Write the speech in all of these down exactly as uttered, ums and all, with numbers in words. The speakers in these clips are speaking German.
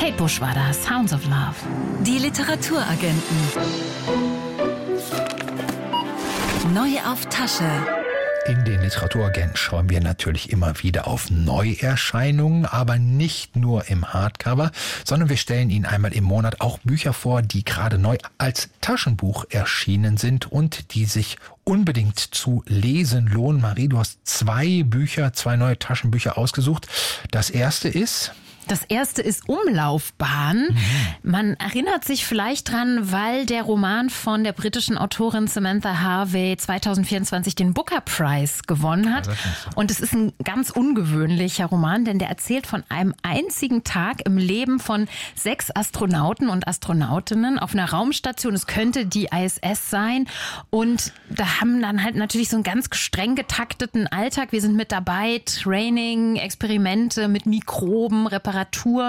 Kate Bush war das, Sounds of Love. Die Literaturagenten. Neu auf Tasche. In den Literaturagenten schauen wir natürlich immer wieder auf Neuerscheinungen, aber nicht nur im Hardcover, sondern wir stellen Ihnen einmal im Monat auch Bücher vor, die gerade neu als Taschenbuch erschienen sind und die sich unbedingt zu lesen lohnen. Marie, du hast zwei Bücher, zwei neue Taschenbücher ausgesucht. Das erste ist... Das erste ist Umlaufbahn. Mhm. Man erinnert sich vielleicht dran, weil der Roman von der britischen Autorin Samantha Harvey zwanzig vierundzwanzig den Booker Prize gewonnen hat. Und es ist ein ganz ungewöhnlicher Roman, denn der erzählt von einem einzigen Tag im Leben von sechs Astronauten und Astronautinnen auf einer Raumstation. Es könnte die I S S sein. Und da haben dann halt natürlich so einen ganz streng getakteten Alltag. Wir sind mit dabei, Training, Experimente mit Mikroben, Reparaturen,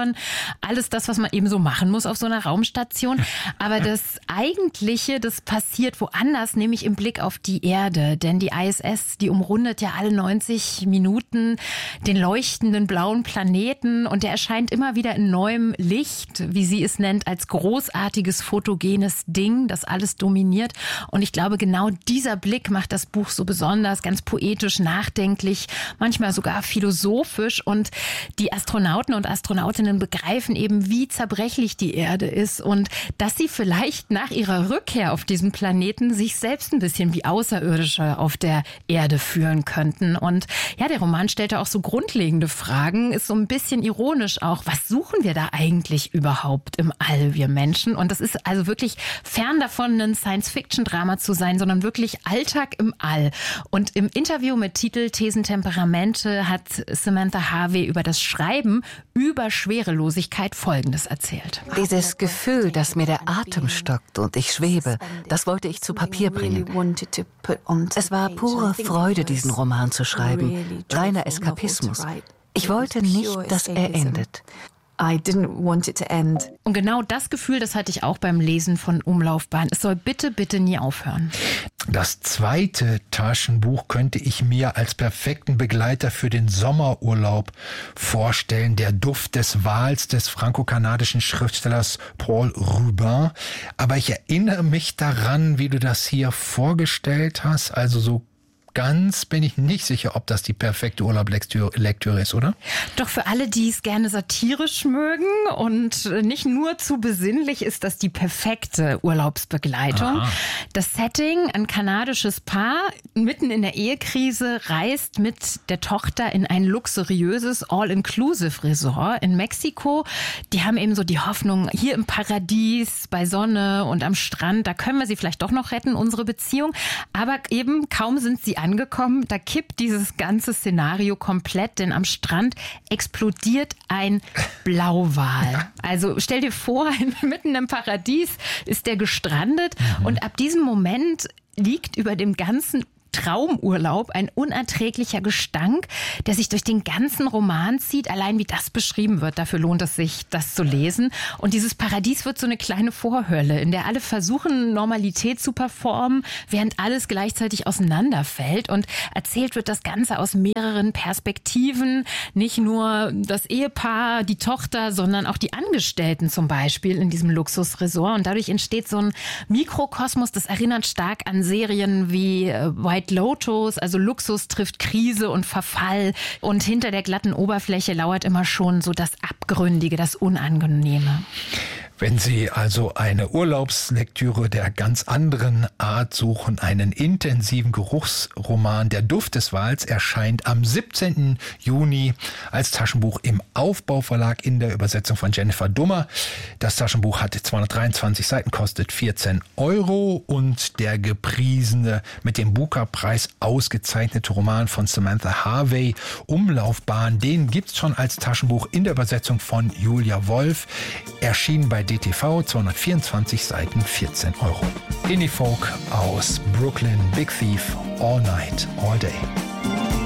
alles das, was man eben so machen muss auf so einer Raumstation. Aber das Eigentliche, das passiert woanders, nämlich im Blick auf die Erde. Denn die I S S, die umrundet ja alle neunzig Minuten den leuchtenden blauen Planeten und der erscheint immer wieder in neuem Licht, wie sie es nennt, als großartiges fotogenes Ding, das alles dominiert. Und ich glaube, genau dieser Blick macht das Buch so besonders, ganz poetisch, nachdenklich, manchmal sogar philosophisch. Und die Astronauten und Astronautinnen begreifen eben, wie zerbrechlich die Erde ist und dass sie vielleicht nach ihrer Rückkehr auf diesen Planeten sich selbst ein bisschen wie Außerirdische auf der Erde fühlen könnten. Und ja, der Roman stellt auch so grundlegende Fragen, ist so ein bisschen ironisch auch. Was suchen wir da eigentlich überhaupt im All, wir Menschen? Und das ist also wirklich fern davon, ein Science-Fiction-Drama zu sein, sondern wirklich Alltag im All. Und im Interview mit Titel Thesen, Temperamente hat Samantha Harvey über das Schreiben über Schwerelosigkeit Folgendes erzählt. Dieses Gefühl, dass mir der Atem stockt und ich schwebe, das wollte ich zu Papier bringen. Es war pure Freude, diesen Roman zu schreiben, reiner Eskapismus. Ich wollte nicht, dass er endet. I didn't want it to end. Und genau das Gefühl, das hatte ich auch beim Lesen von Umlaufbahn. Es soll bitte, bitte nie aufhören. Das zweite Taschenbuch könnte ich mir als perfekten Begleiter für den Sommerurlaub vorstellen. Der Duft des Wals des franco-kanadischen Schriftstellers Paul Rubin. Aber ich erinnere mich daran, wie du das hier vorgestellt hast. Also so ganz bin ich nicht sicher, ob das die perfekte Urlaubslektüre ist, oder? Doch für alle, die es gerne satirisch mögen und nicht nur zu besinnlich, ist das die perfekte Urlaubsbegleitung. Aha. Das Setting, ein kanadisches Paar mitten in der Ehekrise reist mit der Tochter in ein luxuriöses All-Inclusive-Resort in Mexiko. Die haben eben so die Hoffnung, hier im Paradies, bei Sonne und am Strand, da können wir sie vielleicht doch noch retten, unsere Beziehung. Aber eben kaum sind sie angekommen, da kippt dieses ganze Szenario komplett, denn am Strand explodiert ein Blauwal. Also stell dir vor, mitten im Paradies ist der gestrandet mhm. und ab diesem Moment liegt über dem ganzen Traumurlaub ein unerträglicher Gestank, der sich durch den ganzen Roman zieht, allein wie das beschrieben wird. Dafür lohnt es sich, das zu lesen. Und dieses Paradies wird so eine kleine Vorhölle, in der alle versuchen, Normalität zu performen, während alles gleichzeitig auseinanderfällt. Und erzählt wird das Ganze aus mehreren Perspektiven. Nicht nur das Ehepaar, die Tochter, sondern auch die Angestellten zum Beispiel in diesem Luxusresort. Und dadurch entsteht so ein Mikrokosmos, das erinnert stark an Serien wie White Lotus, also Luxus trifft Krise und Verfall. Und hinter der glatten Oberfläche lauert immer schon so das Abgründige, das Unangenehme. Wenn Sie also eine Urlaubslektüre der ganz anderen Art suchen, einen intensiven Geruchsroman, Der Duft des Wals, erscheint am siebzehnten Juni als Taschenbuch im Aufbau-Verlag in der Übersetzung von Jennifer Dummer. Das Taschenbuch hat zweihundertdreiundzwanzig Seiten, kostet vierzehn Euro und der gepriesene, mit dem Booker-Preis ausgezeichnete Roman von Samantha Harvey, Umlaufbahn, den gibt's schon als Taschenbuch in der Übersetzung von Julia Wolf, erschienen bei D T V, zweihundertvierundzwanzig Seiten, vierzehn Euro. Indie Folk aus Brooklyn, Big Thief, All Night, All Day.